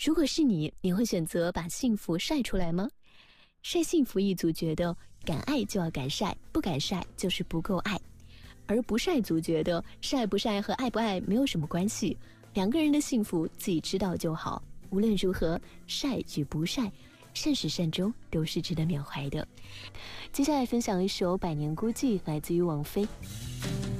如果是你，你会选择把幸福晒出来吗？晒幸福一族觉得敢爱就要敢晒，不敢晒就是不够爱。而不晒族觉得晒不晒和爱不爱没有什么关系，两个人的幸福自己知道就好。无论如何，晒与不晒，善始善终都是值得缅怀的。接下来分享一首《百年孤寂》，来自于王菲。